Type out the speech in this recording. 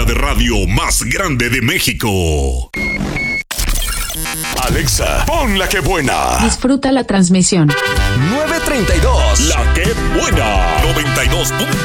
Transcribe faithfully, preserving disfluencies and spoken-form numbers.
de radio más grande de México. Alexa, pon la que buena. Disfruta la transmisión. nueve treinta y dos. La que buena. noventa y dos punto